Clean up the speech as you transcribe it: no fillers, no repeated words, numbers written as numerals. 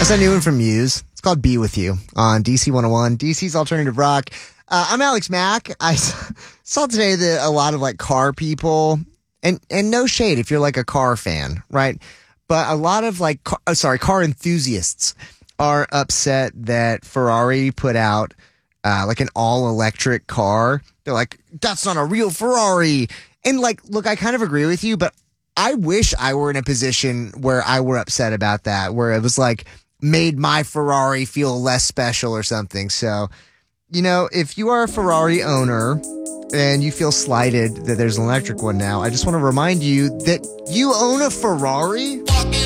That's a new one from Muse. It's called Be With You on DC 101, DC's Alternative Rock. I'm Alex Mack. I saw today that a lot of like car people, and no shade if you're like a car fan, right? But a lot of like, car enthusiasts are upset that Ferrari put out like an all-electric car. They're like, that's not a real Ferrari. And like, look, I kind of agree with you, but I wish I were in a position where I were upset about that, where it was like made my Ferrari feel less special or something. So, you know, if you are a Ferrari owner and you feel slighted that there's an electric one now, I just want to remind you that you own a Ferrari.